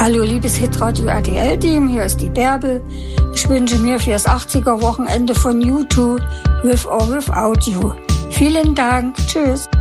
Hallo liebes Hitradio RTL-Team, hier ist die Bärbel. Ich wünsche mir fürs 80er-Wochenende von U2 With or Without You. Vielen Dank, tschüss.